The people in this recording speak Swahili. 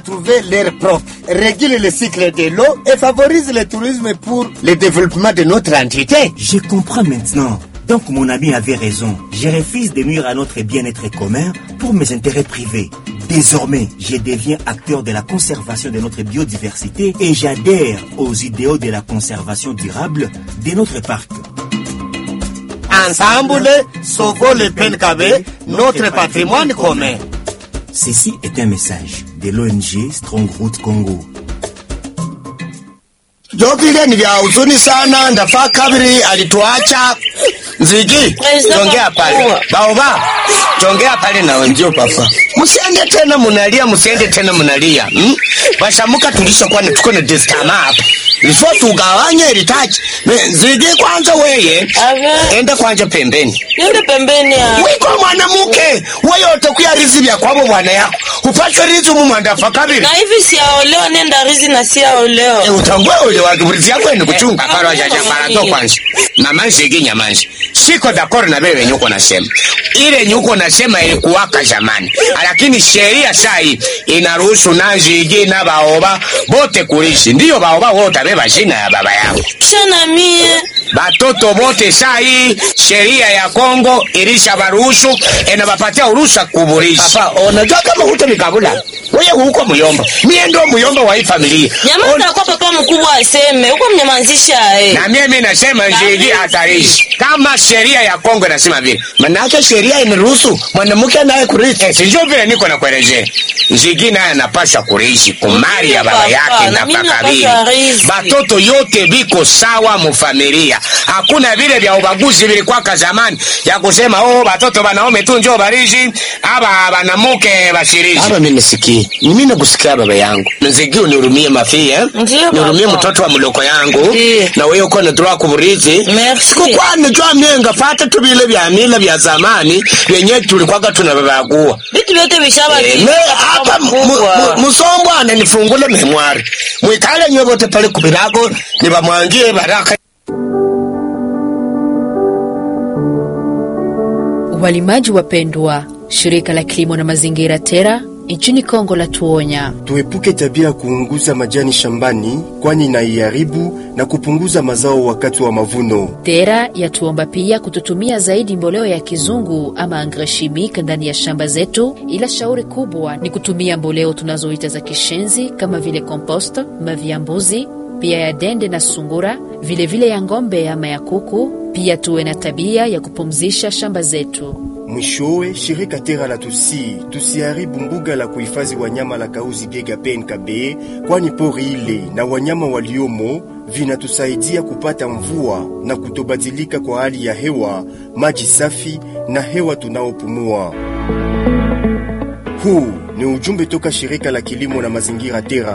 Trouver l'air propre, régule le cycle de l'eau et favorise le tourisme pour le développement de notre entité. Je comprends maintenant. Donc mon ami avait raison. Je refuse de nuire à notre bien-être commun pour mes intérêts privés. Désormais, je deviens acteur de la conservation de notre biodiversité et j'adhère aux idéaux de la conservation durable de notre parc. Ensemble, sauvons le Penkabe, notre patrimoine commun. Ceci est un message de l'ONG Strongroot Congo. Jokile ni vya huzuni sana, ndafaa kabiri alituacha. Nzigi, tongea pale. Baoba, tongea pale na wenzio papa. Msiende tena munalia, msiende tena munalia. Washamuka tulishakuwa tuko na destama hapa. Before tugawanye ilitaji. Nzigi kwanza weye. Enda kwanza pembeni. Yende pembeni ya. Wiko mwanamke, wewe utakuya rizi vya kwabo bwana yako. Upate rizi mumwandafa kabiri. Na hivi siaolewa nenda rizi na siaolewa. Utangwe ule wakiburizi yako ni kuchunga pale wajaja to kwanza. Mama Nzigi nyamanzi. Siko d'accord na wewe nyuko nasema. Ile nyuko nasema ilikuwaka zamani. Lakini sheria sai inaruhusu Nzigi na baoba bote kuishi. Ndio baoba wote beba jina ya baba yao. Shana mie. Batoto bote sai sheria ya Kongo ilisha baruhusu inabapatia uruhusa kuburisha. Papa, unajua kama hutomikabula. Wewe huko muyomba. Mie ndo muyomba wa hii familia. Nyamaza kwa papa mkubwa aseme. Huko mnyamanzisha Na mimi nasema Nzigi hatarishi. Kama sheria ya Kongo inasema vile. Manake sheria inaruhusu mwanamke naye kurithi. Sio vile niko na kuelezea. Nzigi naye anapaswa kurithi kumari ya baba yake na pakabili. Batoto yote biko sawa mu familia. Hakuna vile vya ubaguzi vilikuwa zamani ya kusema batoto banaume tu njoo barishi, aba banamuke bashirishi. Aba mimi nisikii. Mimi nakusikia baba yangu. Nzigi unihurumie mafia. Nihurumie mtoto wa mloko yangu. Na wewe uko na droit kuburithi. Sikukuwa najua mienga fata tu vile vya mila vya zamani yenye tulikuwa tunabagua. Vitu vyote vishaba hapa musombo ananifungule memwari. Mwikale nyobote pale kubirago nibamwangie baraka. Walimaji wapendwa, shirika la kilimo na mazingira Tera nchini Kongo la tuonya tuepuke tabia kuunguza majani shambani, kwani inaiharibu na kupunguza mazao wakati wa mavuno. Tera yatuomba pia kututumia zaidi mboleo ya kizungu ama engrais chimique ndani ya shamba zetu, ila shauri kubwa ni kutumia mboleo tunazoita za kishenzi kama vile compost, mavi ya mbuzi, pia ya dende na sungura, vile vile ya ngombe ama ya kuku. Pia tuwe na tabia ya kupumzisha shamba zetu. Mwishowe, shirika Tera la tusiharibu mbuga la kuhifadhi wanyama la Kauzi Biega PNKB, kwani pori ile na wanyama waliomo vinatusaidia kupata mvua na kutobadilika kwa hali ya hewa, maji safi na hewa tunaopumua. Huu ni ujumbe toka shirika la kilimo na mazingira Tera.